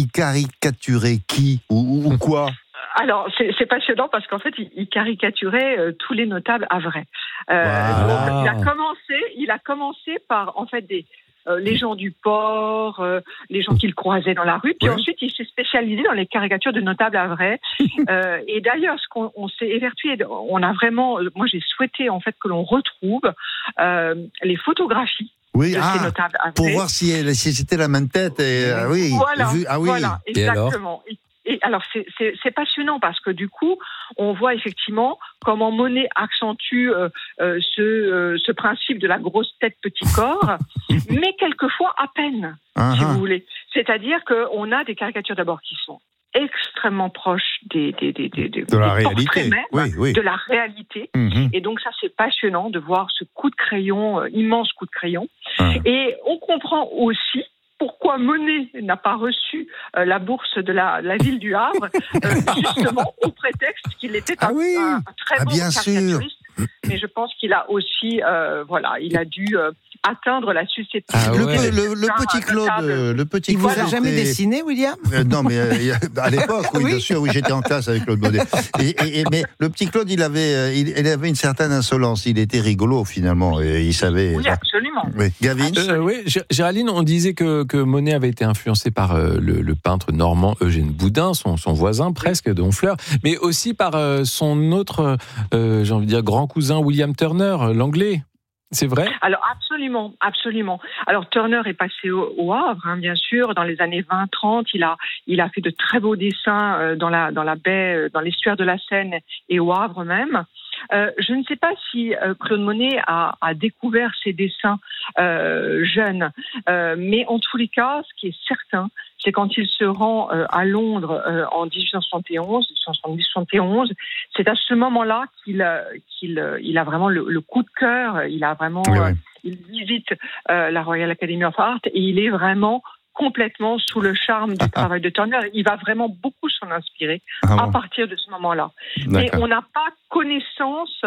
il caricaturait qui ou quoi? Alors, c'est passionnant parce qu'en fait, il caricaturait tous les notables havrais. Voilà. Il a commencé par, en fait, les gens du port, les gens qu'il croisait dans la rue, puis ensuite, il s'est spécialisé dans les caricatures de notables havrais. Et d'ailleurs, ce qu'on s'est évertué, on a vraiment, moi, j'ai souhaité, en fait, que l'on retrouve les photographies. Oui, ces notables havrais. Pour voir si c'était la même tête. Voilà, exactement. Et alors, c'est passionnant parce que du coup, on voit effectivement comment Monet accentue ce principe de la grosse tête, petit corps, mais quelquefois à peine, si vous voulez. C'est-à-dire qu'on a des caricatures d'abord qui sont extrêmement proches de la réalité. De la réalité. Et donc ça, c'est passionnant de voir ce coup de crayon, immense coup de crayon. Et on comprend aussi pourquoi Monet n'a pas reçu la bourse de la ville du Havre, justement au prétexte qu'il était un très bon caricaturiste. Mais je pense qu'il a aussi, il a dû atteindre la susceptibilité. Le petit Claude, il vous a jamais dessiné, William? Non, mais à l'époque, bien sûr, j'étais en classe avec Claude Monet. Mais le petit Claude, il avait une certaine insolence. Il était rigolo finalement, et il savait. Oui, absolument. Oui. Gavin. Géraldine, on disait que Monet avait été influencé par le peintre normand Eugène Boudin, son voisin presque de Honfleur, mais aussi par son autre, j'ai envie de dire, grand cousin William Turner, l'anglais. C'est vrai? Alors absolument. Alors Turner est passé au Havre, bien sûr, dans les années 20-30. Il a fait de très beaux dessins dans la baie, dans l'estuaire de la Seine et au Havre même. Je ne sais pas si Claude Monet a découvert ses dessins jeunes, mais en tous les cas, ce qui est certain, c'est quand il se rend à Londres en 1871, c'est à ce moment-là qu'il a vraiment le coup de cœur. Il a vraiment, il visite la Royal Academy of Art et il est vraiment complètement sous le charme du travail de Turner. Il va vraiment beaucoup s'en inspirer à partir de ce moment-là. Mais on n'a pas connaissance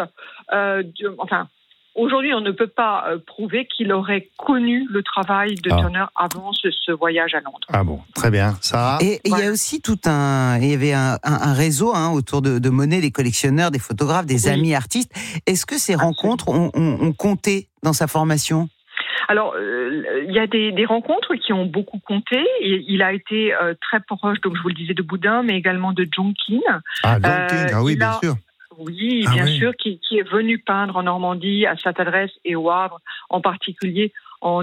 aujourd'hui, on ne peut pas prouver qu'il aurait connu le travail de Turner avant ce voyage à Londres. Ah bon, très bien. Ça. Et il y a aussi il y avait un réseau autour de Monet, des collectionneurs, des photographes, des amis artistes. Est-ce que ces rencontres ont compté dans sa formation? Alors, il y a des rencontres qui ont beaucoup compté. Il a été très proche, donc je vous le disais, de Boudin, mais également de Jonkin. Jonkin, bien sûr. Oui, bien sûr, qui est venu peindre en Normandie, à cette adresse et au Havre, en particulier en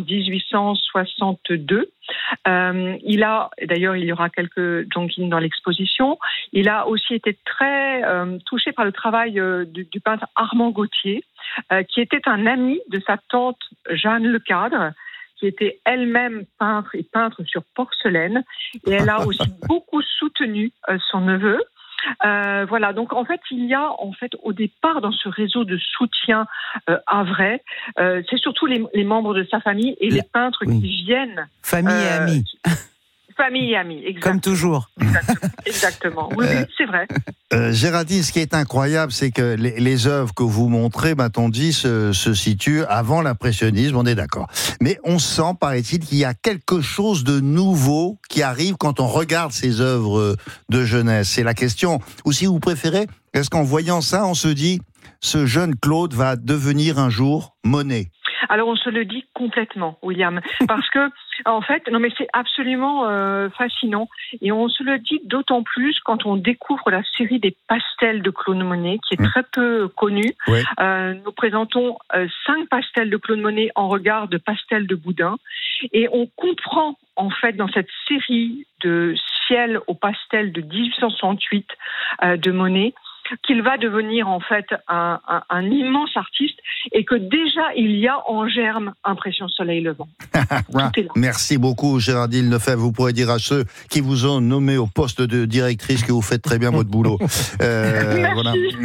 1862. D'ailleurs, il y aura quelques Jonkin dans l'exposition. Il a aussi été très touché par le travail du peintre Armand Gauthier, qui était un ami de sa tante Jeanne Lecadre, qui était elle-même peintre sur porcelaine. Et elle a aussi beaucoup soutenu son neveu. Donc en fait, il y a au départ dans ce réseau de soutien havrais, c'est surtout les membres de sa famille et les peintres qui viennent. Famille et amis. Famille et amis, exactement. Comme toujours. Exactement. Oui, c'est vrai. Géraldine, ce qui est incroyable, c'est que les œuvres que vous montrez, m'a-t-on dit, se situent avant l'impressionnisme, on est d'accord. Mais on sent, paraît-il, qu'il y a quelque chose de nouveau qui arrive quand on regarde ces œuvres de jeunesse. C'est la question. Ou si vous préférez, est-ce qu'en voyant ça, on se dit, ce jeune Claude va devenir un jour Monet? Alors on se le dit complètement, William, parce que en fait, mais c'est absolument fascinant, et on se le dit d'autant plus quand on découvre la série des pastels de Claude Monet, qui est très peu connue. Nous présentons 5 pastels de Claude Monet en regard de pastels de Boudin, et on comprend en fait dans cette série de ciel au pastel de 1868 de Monet qu'il va devenir en fait un immense artiste, et que déjà il y a en germe Impression Soleil Levant. Merci beaucoup Géraldine Lefebvre. Vous pourrez dire à ceux qui vous ont nommé au poste de directrice que vous faites très bien votre boulot. Merci.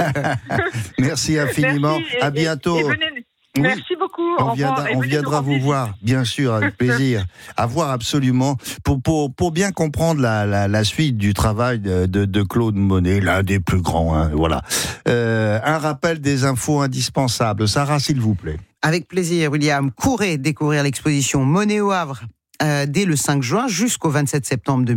Merci infiniment. Merci, à bientôt. Merci beaucoup. On viendra vous voir, bien sûr, avec plaisir. À voir absolument, pour bien comprendre la suite du travail de Claude Monet, l'un des plus grands. Voilà. Un rappel des infos indispensables. Sarah, s'il vous plaît. Avec plaisir, William. Courez découvrir l'exposition Monet au Havre dès le 5 juin jusqu'au 27 septembre 2020.